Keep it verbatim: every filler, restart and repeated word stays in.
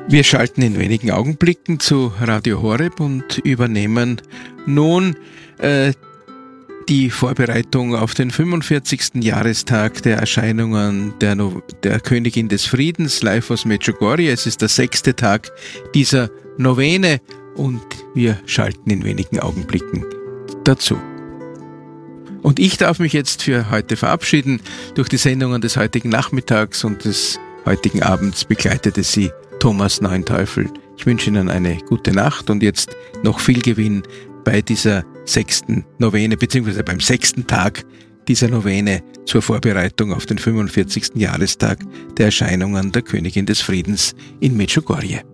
Wir schalten in wenigen Augenblicken zu Radio Horeb und übernehmen nun äh, die Vorbereitung auf den fünfundvierzigsten Jahrestag der Erscheinungen der, no- der Königin des Friedens, live aus Medjugorje. Es ist der sechste Tag dieser Novene und wir schalten in wenigen Augenblicken dazu. Und ich darf mich jetzt für heute verabschieden. Durch die Sendungen des heutigen Nachmittags und des heutigen Abends begleitete Sie Thomas Neunteufel. Ich wünsche Ihnen eine gute Nacht und jetzt noch viel Gewinn bei dieser sechsten Novene, beziehungsweise beim sechsten Tag dieser Novene zur Vorbereitung auf den fünfundvierzigsten Jahrestag der Erscheinungen der Königin des Friedens in Medjugorje.